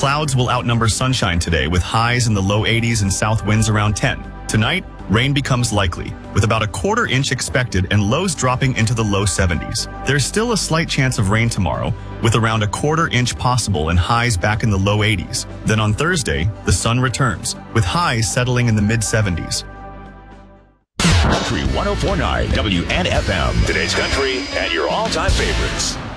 Clouds will outnumber sunshine today with highs in the low 80s and south winds around 10. Tonight, rain becomes likely, with about a quarter inch expected and lows dropping into the low 70s. There's still a slight chance of rain tomorrow, with around a quarter inch possible and highs back in the low 80s. Then on Thursday, the sun returns, with highs settling in the mid-70s. Country 104.9 WNFM. Today's country and your all-time favorites.